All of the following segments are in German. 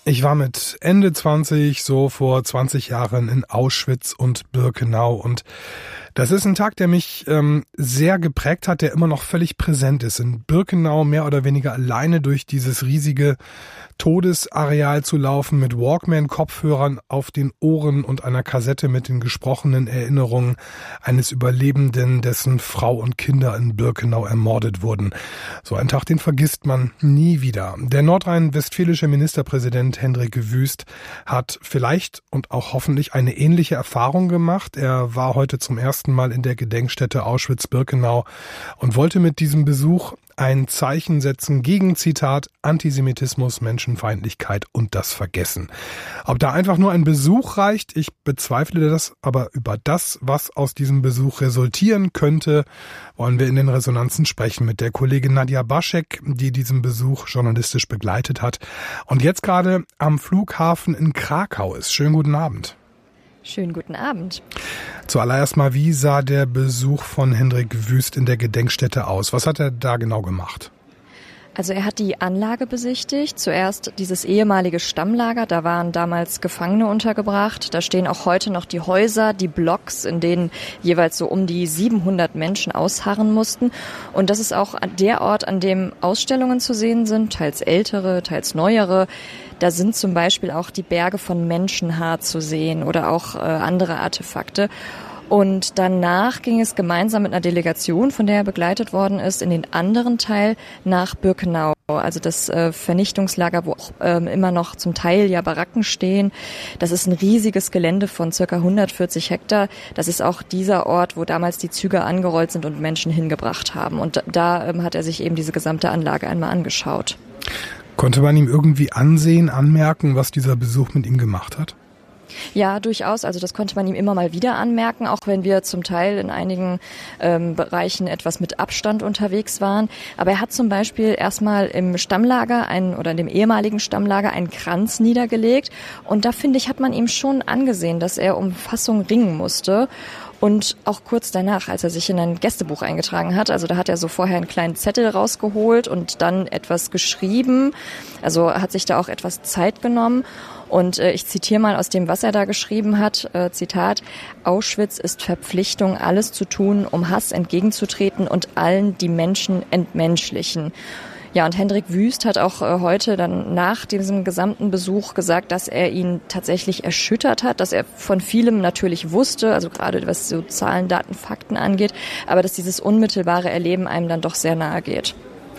Ich war mit Ende 20, so vor 20 Jahren in Auschwitz und Birkenau und das ist ein Tag, der mich sehr geprägt hat, der immer noch völlig präsent ist. In Birkenau mehr oder weniger alleine durch dieses riesige Todesareal zu laufen mit Walkman-Kopfhörern auf den Ohren und einer Kassette mit den gesprochenen Erinnerungen eines Überlebenden, dessen Frau und Kinder in Birkenau ermordet wurden. So ein Tag, den vergisst man nie wieder. Der nordrhein-westfälische Ministerpräsident Hendrik Wüst hat vielleicht und auch hoffentlich eine ähnliche Erfahrung gemacht. Er war heute zum ersten Mal in der Gedenkstätte Auschwitz-Birkenau und wollte mit diesem Besuch ein Zeichen setzen gegen, Zitat, Antisemitismus, Menschenfeindlichkeit und das Vergessen. Ob da einfach nur ein Besuch reicht, ich bezweifle das, aber über das, was aus diesem Besuch resultieren könnte, wollen wir in den Resonanzen sprechen mit der Kollegin Nadja Baschek, die diesen Besuch journalistisch begleitet hat und jetzt gerade am Flughafen in Krakau ist. Schönen guten Abend. Schönen guten Abend. Zuallererst mal, wie sah der Besuch von Hendrik Wüst in der Gedenkstätte aus? Was hat er da genau gemacht? Also er hat die Anlage besichtigt. Zuerst dieses ehemalige Stammlager, da waren damals Gefangene untergebracht. Da stehen auch heute noch die Häuser, die Blocks, in denen jeweils so um die 700 Menschen ausharren mussten. Und das ist auch der Ort, an dem Ausstellungen zu sehen sind, teils ältere, teils neuere. Da sind zum Beispiel auch die Berge von Menschenhaar zu sehen oder auch andere Artefakte. Und danach ging es gemeinsam mit einer Delegation, von der er begleitet worden ist, in den anderen Teil nach Birkenau. Also das Vernichtungslager, wo auch immer noch zum Teil ja Baracken stehen. Das ist ein riesiges Gelände von circa 140 Hektar. Das ist auch dieser Ort, wo damals die Züge angerollt sind und Menschen hingebracht haben. Und da hat er sich eben diese gesamte Anlage einmal angeschaut. Konnte man ihm irgendwie anmerken, was dieser Besuch mit ihm gemacht hat? Ja, durchaus. Also das konnte man ihm immer mal wieder anmerken, auch wenn wir zum Teil in einigen Bereichen etwas mit Abstand unterwegs waren. Aber er hat zum Beispiel erstmal im Stammlager oder in dem ehemaligen Stammlager einen Kranz niedergelegt. Und da, finde ich, hat man ihm schon angesehen, dass er um Fassung ringen musste. Und auch kurz danach, als er sich in ein Gästebuch eingetragen hat, also da hat er so vorher einen kleinen Zettel rausgeholt und dann etwas geschrieben. Also hat sich da auch etwas Zeit genommen. Und ich zitiere mal aus dem, was er da geschrieben hat, Zitat, Auschwitz ist Verpflichtung, alles zu tun, um Hass entgegenzutreten und allen die Menschen entmenschlichen. Ja, und Hendrik Wüst hat auch heute dann nach diesem gesamten Besuch gesagt, dass er ihn tatsächlich erschüttert hat, dass er von vielem natürlich wusste, also gerade was so Zahlen, Daten, Fakten angeht, aber dass dieses unmittelbare Erleben einem dann doch sehr nahe geht.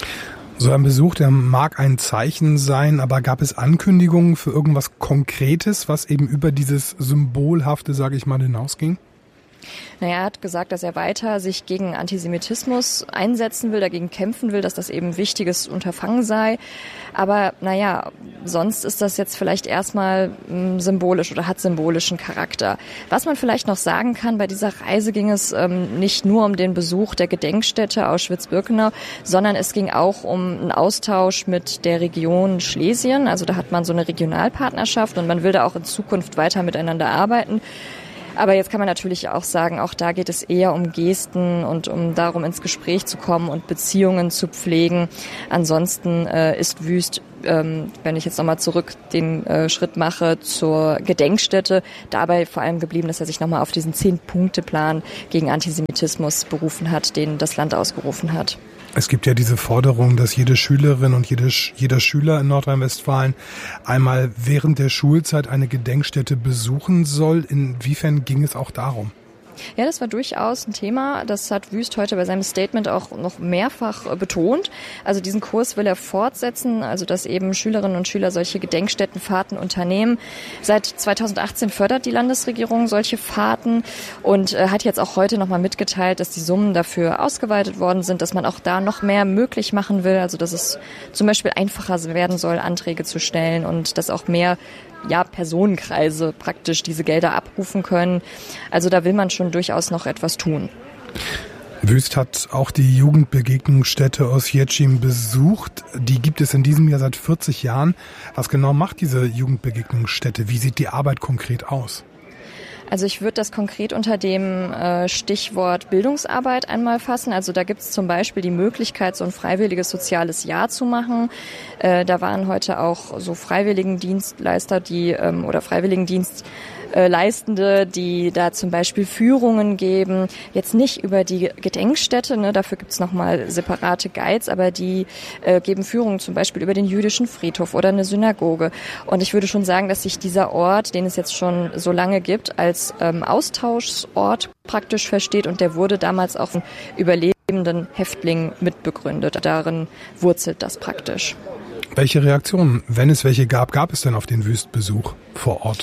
So ein Besuch, der mag ein Zeichen sein, aber gab es Ankündigungen für irgendwas Konkretes, was eben über dieses Symbolhafte, sage ich mal, hinausging? Naja, er hat gesagt, dass er weiter sich gegen Antisemitismus einsetzen will, dagegen kämpfen will, dass das eben ein wichtiges Unterfangen sei. Aber naja, sonst ist das jetzt vielleicht erstmal symbolisch oder hat symbolischen Charakter. Was man vielleicht noch sagen kann, bei dieser Reise ging es nicht nur um den Besuch der Gedenkstätte Auschwitz-Birkenau, sondern es ging auch um einen Austausch mit der Region Schlesien. Also da hat man so eine Regionalpartnerschaft und man will da auch in Zukunft weiter miteinander arbeiten. Aber jetzt kann man natürlich auch sagen, auch da geht es eher um Gesten und um darum, ins Gespräch zu kommen und Beziehungen zu pflegen. Ansonsten ist Wüst, wenn ich jetzt nochmal zurück den Schritt mache zur Gedenkstätte, dabei vor allem geblieben, dass er sich nochmal auf diesen 10-Punkte-Plan gegen Antisemitismus berufen hat, den das Land ausgerufen hat. Es gibt ja diese Forderung, dass jede Schülerin und jeder Schüler in Nordrhein-Westfalen einmal während der Schulzeit eine Gedenkstätte besuchen soll. Inwiefern ging es auch darum? Ja, das war durchaus ein Thema. Das hat Wüst heute bei seinem Statement auch noch mehrfach betont. Also diesen Kurs will er fortsetzen, also dass eben Schülerinnen und Schüler solche Gedenkstättenfahrten unternehmen. Seit 2018 fördert die Landesregierung solche Fahrten und hat jetzt auch heute nochmal mitgeteilt, dass die Summen dafür ausgeweitet worden sind, dass man auch da noch mehr möglich machen will. Also dass es zum Beispiel einfacher werden soll, Anträge zu stellen und dass auch mehr Personenkreise praktisch diese Gelder abrufen können. Also da will man schon durchaus noch etwas tun. Wüst hat auch die Jugendbegegnungsstätte Oswiecim besucht. Die gibt es in diesem Jahr seit 40 Jahren. Was genau macht diese Jugendbegegnungsstätte? Wie sieht die Arbeit konkret aus? Also ich würde das konkret unter dem Stichwort Bildungsarbeit einmal fassen. Also da gibt es zum Beispiel die Möglichkeit, so ein freiwilliges soziales Jahr zu machen. Da waren heute auch so Freiwilligendienstleister, oder Freiwilligendienstleistende, die da zum Beispiel Führungen geben. Jetzt nicht über die Gedenkstätte, ne, dafür gibt's nochmal separate Guides, aber die geben Führungen zum Beispiel über den jüdischen Friedhof oder eine Synagoge. Und ich würde schon sagen, dass sich dieser Ort, den es jetzt schon so lange gibt, als Austauschort praktisch versteht. Und der wurde damals auch von überlebenden Häftlingen mitbegründet. Darin wurzelt das praktisch. Welche Reaktionen, wenn es welche gab es denn auf den Wüstbesuch vor Ort?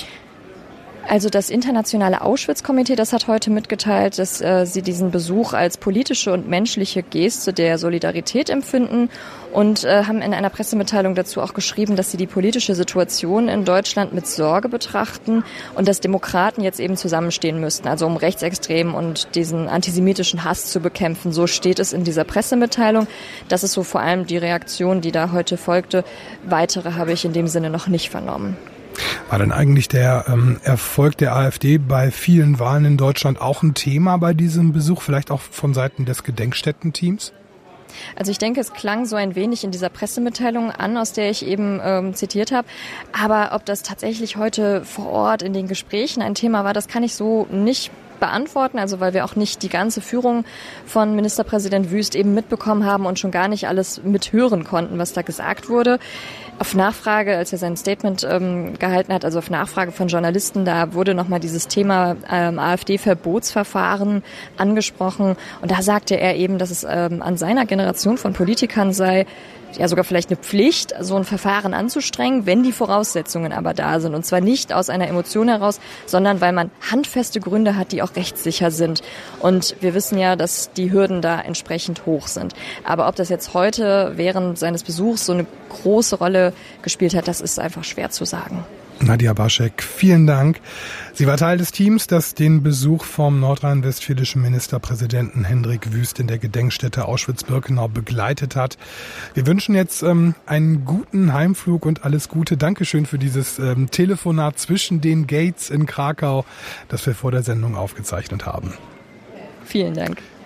Also das internationale Auschwitz-Komitee, das hat heute mitgeteilt, dass sie diesen Besuch als politische und menschliche Geste der Solidarität empfinden und haben in einer Pressemitteilung dazu auch geschrieben, dass sie die politische Situation in Deutschland mit Sorge betrachten und dass Demokraten jetzt eben zusammenstehen müssten, also um Rechtsextremen und diesen antisemitischen Hass zu bekämpfen. So steht es in dieser Pressemitteilung. Das ist so vor allem die Reaktion, die da heute folgte. Weitere habe ich in dem Sinne noch nicht vernommen. War denn eigentlich der Erfolg der AfD bei vielen Wahlen in Deutschland auch ein Thema bei diesem Besuch, vielleicht auch von Seiten des Gedenkstättenteams? Also ich denke, es klang so ein wenig in dieser Pressemitteilung an, aus der ich eben zitiert habe. Aber ob das tatsächlich heute vor Ort in den Gesprächen ein Thema war, das kann ich so nicht beantworten, also weil wir auch nicht die ganze Führung von Ministerpräsident Wüst eben mitbekommen haben und schon gar nicht alles mithören konnten, was da gesagt wurde. Auf Nachfrage, als er sein Statement gehalten hat, also auf Nachfrage von Journalisten, da wurde nochmal dieses Thema AfD-Verbotsverfahren angesprochen. Und da sagte er eben, dass es an seiner Generation von Politikern sei, ja sogar vielleicht eine Pflicht, so ein Verfahren anzustrengen, wenn die Voraussetzungen aber da sind. Und zwar nicht aus einer Emotion heraus, sondern weil man handfeste Gründe hat, die auch rechtssicher sind. Und wir wissen ja, dass die Hürden da entsprechend hoch sind. Aber ob das jetzt heute während seines Besuchs so eine große Rolle gespielt hat, das ist einfach schwer zu sagen. Nadja Baschek, vielen Dank. Sie war Teil des Teams, das den Besuch vom nordrhein-westfälischen Ministerpräsidenten Hendrik Wüst in der Gedenkstätte Auschwitz-Birkenau begleitet hat. Wir wünschen jetzt einen guten Heimflug und alles Gute. Dankeschön für dieses Telefonat zwischen den Gates in Krakau, das wir vor der Sendung aufgezeichnet haben. Vielen Dank.